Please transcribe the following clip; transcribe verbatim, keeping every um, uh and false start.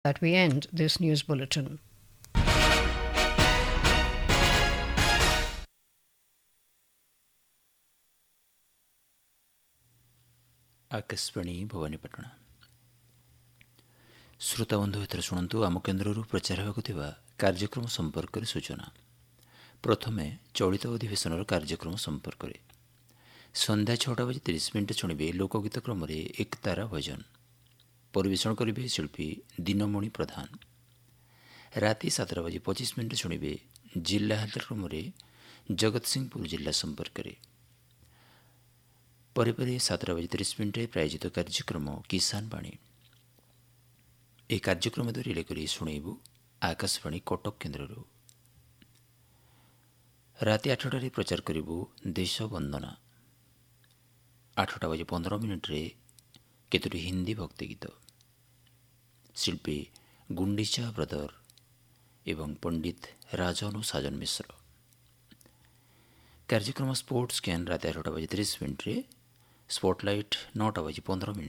That we end this news bulletin. Akashvani Bhawanipatna. ଶ୍ରୋତାବନ୍ଧୁ ଏଥର ଶୁଣନ୍ତୁ ଆମ କେନ୍ଦ୍ରରୁ ପ୍ରଚାର ହେବାକୁ ଥିବା କାର୍ଯ୍ୟକ୍ରମ ସମ୍ପର୍କରେ ସୂଚନା। ପ୍ରଥମେ ଚଳିତ ଅଧିବେଶନର କାର୍ଯ୍ୟକ୍ରମ ସମ୍ପର୍କରେ। ସନ୍ଧ୍ୟା ଛଅଟା ବାଜି ତିରିଶ ମିନିଟ୍ ଶୁଣିବେ ଲୋକଗୀତ କ୍ରମରେ ଏକତାରା ଭଜନ। ପରିବେଷଣ କରିବେ ଶିଳ୍ପୀ ଦିନମଣି ପ୍ରଧାନ। ରାତି ସାତଟା ବାଜି ପଚିଶ ମିନିଟ୍ ଶୁଣିବେ ଜିଲ୍ଲା ହାଲଚାଲ କ୍ରମରେ ଜଗତସିଂହପୁର ଜିଲ୍ଲା ସମ୍ପର୍କରେ। ପରେ ପରେ ସାତଟା ବାଜି ତିରିଶ ମିନିଟ୍ରେ ପ୍ରାୟୋଜିତ କାର୍ଯ୍ୟକ୍ରମ କିଷାନ ବାଣୀ। ଏହି କାର୍ଯ୍ୟକ୍ରମ ରିଲେ କରି ଶୁଣେଇବୁ ଆକାଶବାଣୀ କଟକ କେନ୍ଦ୍ରରୁ। ରାତି ଆଠଟାରେ ପ୍ରଚାର କରିବୁ ଦେଶ ବନ୍ଦନା। ଆଠଟା ବାଜି ପନ୍ଦର ମିନିଟ୍ରେ କେତୋଟି ହିନ୍ଦୀ ଭକ୍ତି ଗୀତ। ଶିଳ୍ପୀ ଗୁଣ୍ଡିଚା ବ୍ରଦର ଏବଂ ପଣ୍ଡିତ ରାଜନ ଓ ସାଜନ ମିଶ୍ର। କାର୍ଯ୍ୟକ୍ରମ ସ୍ପୋର୍ଟସ୍ ସ୍କାନ୍ ରାତି ଆଠଟା ବାଜି ତିରିଶ ମିନିଟ୍ରେ। ସ୍ପଟଲାଇଟ୍ ନଅଟା ବାଜି ପନ୍ଦର ମିନିଟ୍।